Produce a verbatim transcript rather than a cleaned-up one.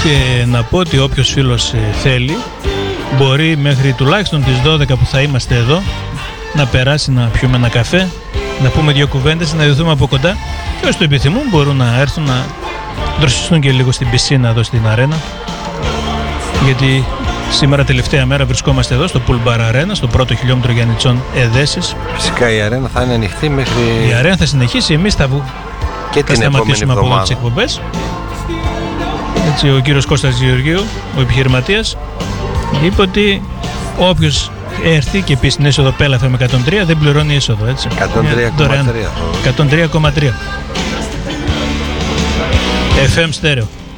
Και να πω ότι όποιος φίλος θέλει μπορεί μέχρι τουλάχιστον τις δώδεκα που θα είμαστε εδώ να περάσει να πιούμε ένα καφέ, να πούμε δύο κουβέντες, να ειδωθούμε από κοντά, και όσοι το επιθυμούν μπορούν να έρθουν να δροσιστούν και λίγο στην πισίνα εδώ στην αρένα, γιατί σήμερα τελευταία μέρα βρισκόμαστε εδώ στο Pool Bar Arena, στο πρώτο χιλιόμετρο Γιαννιτσών Εδέσης. Φυσικά η αρένα θα είναι ανοιχτή μέχρι... Η αρένα θα συνεχίσει, εμείς θα, βου... και θα την σταματήσουμε από εδώ τις εκπομπές. Έτσι, ο κύριος Κώστας Γεωργίου, ο επιχειρηματίας, είπε ότι όποιος έρθει και πει στην έσοδο Πέλα εφ εμ εκατόν τρία δεν πληρώνει έσοδο, έτσι. εκατόν τρία κόμμα τρία εκατόν τρία κόμμα τρία εφ εμ στέρεο.